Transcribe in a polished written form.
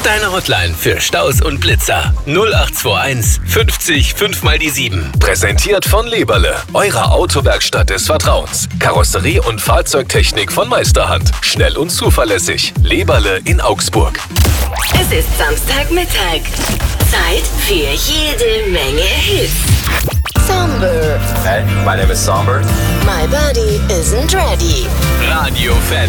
Deine Hotline für Staus und Blitzer 0821 50 5 mal die 7. Präsentiert von Leberle, eurer Autowerkstatt des Vertrauens. Karosserie und Fahrzeugtechnik von Meisterhand. Schnell und zuverlässig. Leberle in Augsburg. Es ist Samstagmittag. Zeit für jede Menge Hits. Somber. Hey, my name is Somber. My body isn't ready. Radio Fan.